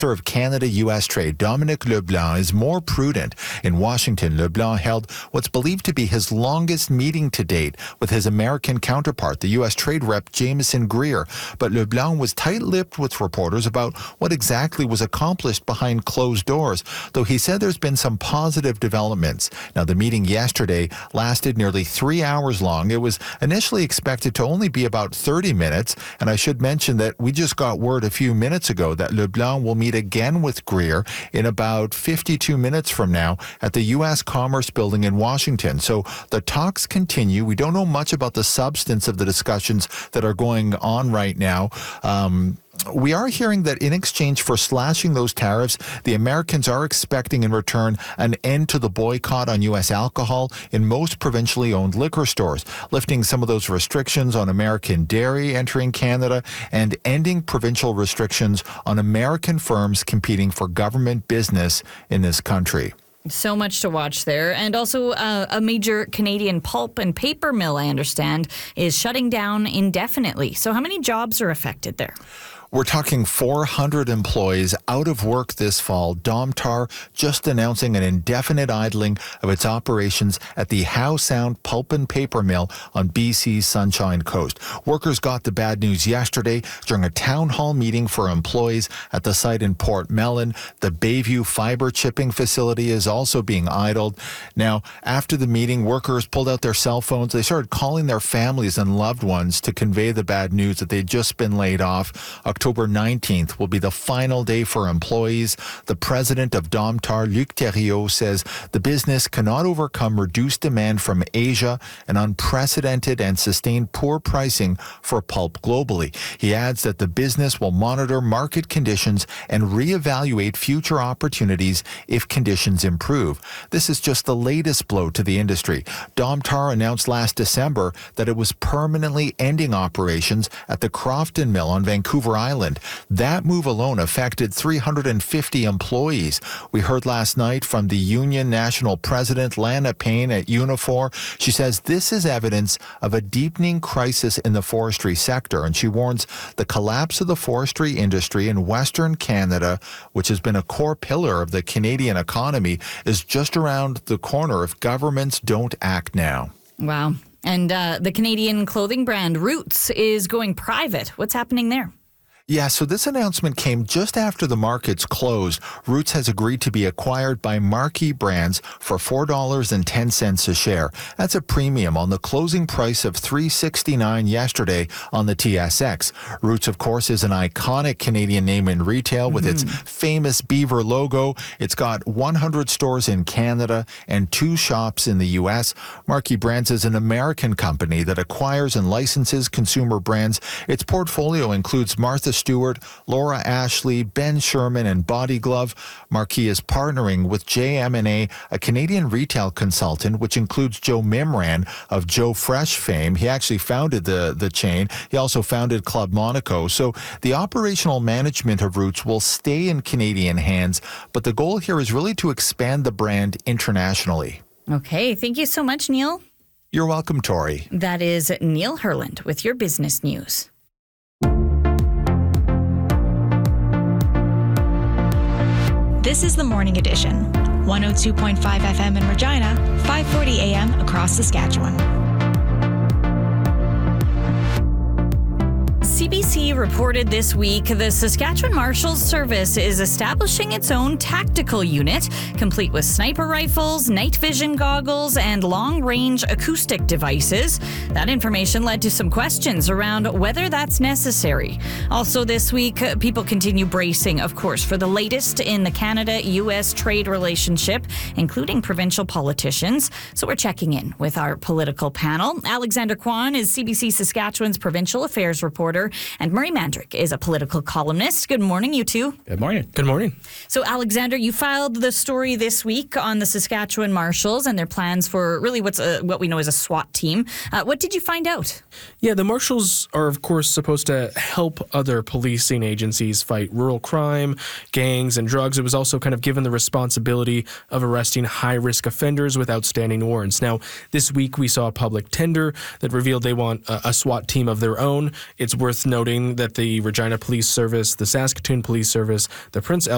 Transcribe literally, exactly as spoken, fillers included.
of Canada-U S trade, Dominic LeBlanc, is more prudent. In Washington, LeBlanc held what's believed to be his longest meeting to date with his American counterpart, the U S Trade Rep Jameson Greer. But LeBlanc was tight-lipped with reporters about what exactly was accomplished behind closed doors, though he said there's been some positive developments. Now, the meeting yesterday lasted nearly three hours long. It was initially expected to only be about thirty minutes, and I should mention that we just got word a few minutes ago that LeBlanc will meet again with Greer in about fifty-two minutes from now at the U S Commerce Building in Washington. So the talks continue. We don't know much about the substance of the discussions that are going on right now. Um, We are hearing that in exchange for slashing those tariffs, the Americans are expecting in return an end to the boycott on U S alcohol in most provincially owned liquor stores, lifting some of those restrictions on American dairy entering Canada and ending provincial restrictions on American firms competing for government business in this country. So much to watch there. And also uh, a major Canadian pulp and paper mill, I understand, is shutting down indefinitely. So how many jobs are affected there? We're talking four hundred employees out of work this fall. Domtar just announcing an indefinite idling of its operations at the Howe Sound Pulp and Paper Mill on B C's Sunshine Coast. Workers got the bad news yesterday during a town hall meeting for employees at the site in Port Mellon. The Bayview fiber chipping facility is also being idled. Now, after the meeting, workers pulled out their cell phones. They started calling their families and loved ones to convey the bad news that they'd just been laid off. October nineteenth will be the final day for employees. The president of Domtar, Luc Thériault, says the business cannot overcome reduced demand from Asia and unprecedented and sustained poor pricing for pulp globally. He adds that the business will monitor market conditions and reevaluate future opportunities if conditions improve. This is just the latest blow to the industry. Domtar announced last December that it was permanently ending operations at the Crofton Mill on Vancouver Island. That move alone affected three hundred fifty employees. We heard last night from the union national president, Lana Payne at Unifor. She says this is evidence of a deepening crisis in the forestry sector, and she warns the collapse of the forestry industry in Western Canada, which has been a core pillar of the Canadian economy, is just around the corner if governments don't act now. Wow. And uh, the Canadian clothing brand Roots is going private. What's happening there? Yeah, so this announcement came just after the markets closed. Roots has agreed to be acquired by Marquee Brands for four dollars and ten cents a share. That's a premium on the closing price of three dollars and sixty-nine cents yesterday on the T S X. Roots, of course, is an iconic Canadian name in retail with mm-hmm. its famous beaver logo. It's got one hundred stores in Canada and two shops in the U S. Marquee Brands is an American company that acquires and licenses consumer brands. Its portfolio includes Martha Stewart, Laura Ashley, Ben Sherman, and Body Glove. Marquee is partnering with J M and A, a Canadian retail consultant, which includes Joe Mimran of Joe Fresh fame. He actually founded the, the chain. He also founded Club Monaco. So the operational management of Roots will stay in Canadian hands, but the goal here is really to expand the brand internationally. Okay, thank you so much, Neil. You're welcome, Tori. That is Neil Herland with your business news. This is the Morning Edition, one oh two point five F M in Regina, five forty A M across Saskatchewan. C B C reported this week the Saskatchewan Marshals Service is establishing its own tactical unit, complete with sniper rifles, night vision goggles, and long-range acoustic devices. That information led to some questions around whether that's necessary. Also this week, people continue bracing, of course, for the latest in the Canada-U S trade relationship, including provincial politicians. So we're checking in with our political panel. Alexander Kwan is C B C Saskatchewan's provincial affairs reporter, and Murray Mandrick is a political columnist. Good morning, you two. Good morning. Good morning. So, Alexander, you filed the story this week on the Saskatchewan Marshals and their plans for really what's a, what we know as a SWAT team. Uh, what did you find out? Yeah, the Marshals are, of course, supposed to help other policing agencies fight rural crime, gangs, and drugs. It was also kind of given the responsibility of arresting high-risk offenders with outstanding warrants. Now, this week we saw a public tender that revealed they want a, a SWAT team of their own. It's worth noting that the Regina Police Service, the Saskatoon Police Service, the Prince